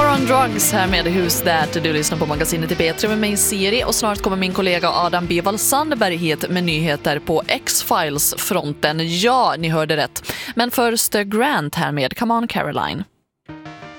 War on Drugs här med Who's That? Du lyssnar på magasinet i P3 med mig Siri och snart kommer min kollega Adam Bival Sandberg hit med nyheter på X-Files-fronten. Ja, ni hörde rätt. Men först Grant här med Come On Caroline.